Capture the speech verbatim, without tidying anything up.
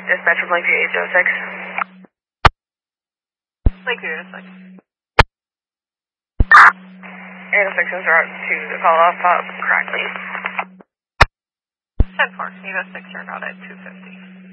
Dispatch from Lakeview eight oh six. Lakeview eight oh six. eight oh six is route to the call off pop correctly. ten four, eight oh six, you're about at two fifty.